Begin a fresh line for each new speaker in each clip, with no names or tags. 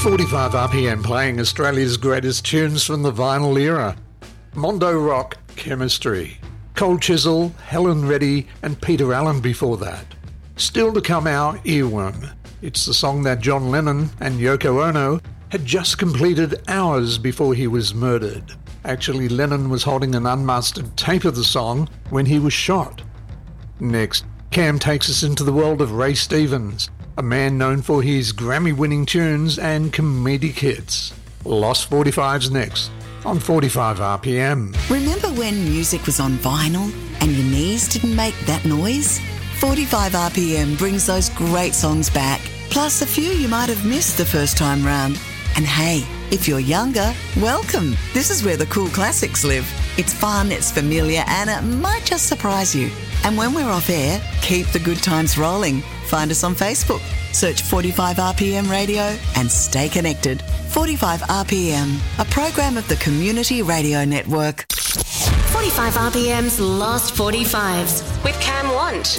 45 RPM playing Australia's greatest tunes from the vinyl era. Mondo Rock, Chemistry. Cold Chisel, Helen Reddy and Peter Allen before that. Still to come, our earworm. It's the song that John Lennon and Yoko Ono had just completed hours before he was murdered. Actually, Lennon was holding an unmastered tape of the song when he was shot. Next, Cam takes us into the world of Ray Stevens, a man known for his Grammy-winning tunes and comedic hits. Lost 45's next on 45 RPM.
Remember when music was on vinyl and your knees didn't make that noise? 45 RPM brings those great songs back, plus a few you might have missed the first time round. And hey, if you're younger, welcome. This is where the cool classics live. It's fun, it's familiar, and it might just surprise you. And when we're off air, keep the good times rolling. Find us on Facebook. Search 45 RPM Radio and stay connected. 45 RPM, a program of the Community Radio Network.
45 RPM's Lost 45s with Cam Want.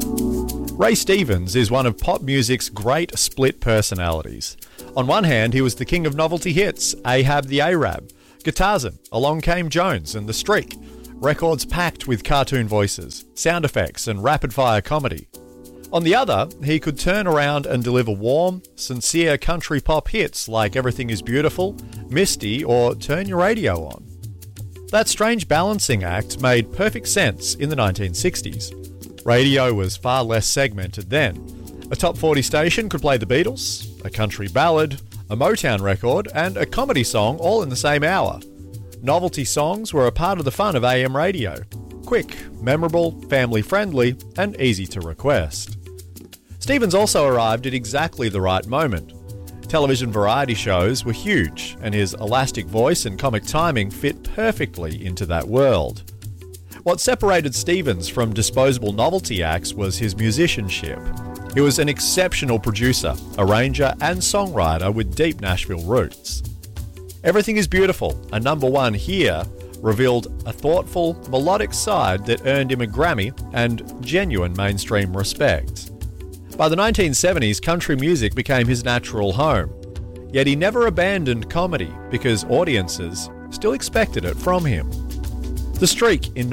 Ray Stevens is one of pop music's great split personalities. On one hand, he was the king of novelty hits, Ahab the Arab, Guitarzin, Along Came Jones and The Streak, records packed with cartoon voices, sound effects and rapid-fire comedy. On the other, he could turn around and deliver warm, sincere country pop hits like Everything Is Beautiful, Misty or Turn Your Radio On. That strange balancing act made perfect sense in the 1960s. Radio was far less segmented then. A top 40 station could play the Beatles, a country ballad, a Motown record and a comedy song all in the same hour. Novelty songs were a part of the fun of AM radio. Quick, memorable, family-friendly and easy to request. Stevens also arrived at exactly the right moment. Television variety shows were huge, and his elastic voice and comic timing fit perfectly into that world. What separated Stevens from disposable novelty acts was his musicianship. He was an exceptional producer, arranger and songwriter with deep Nashville roots. Everything Is Beautiful, a number one here, revealed a thoughtful, melodic side that earned him a Grammy and genuine mainstream respect. By the 1970s, country music became his natural home. Yet he never abandoned comedy because audiences still expected it from him. The Streak in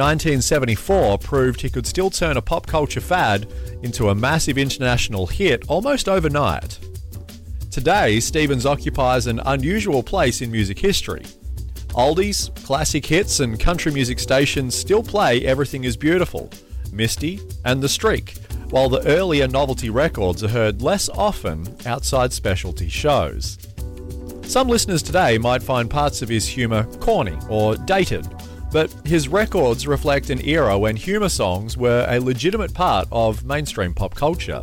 1974 proved he could still turn a pop culture fad into a massive international hit almost overnight. Today, Stevens occupies an unusual place in music history. Oldies, classic hits and country music stations still play Everything Is Beautiful, Misty and The Streak, while the earlier novelty records are heard less often outside specialty shows. Some listeners today might find parts of his humour corny or dated, but his records reflect an era when humour songs were a legitimate part of mainstream pop culture.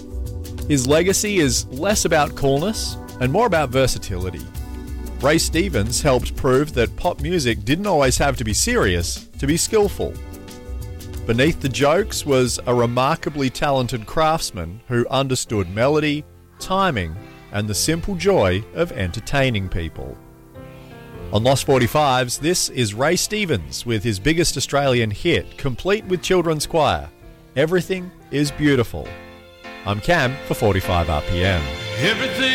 His legacy is less about coolness and more about versatility. Ray Stevens helped prove that pop music didn't always have to be serious to be skillful. Beneath the jokes was a remarkably talented craftsman who understood melody, timing, and the simple joy of entertaining people. On Lost 45s, this is Ray Stevens with his biggest Australian hit, complete with children's choir, Everything Is Beautiful. I'm Cam for 45 RPM.
Everything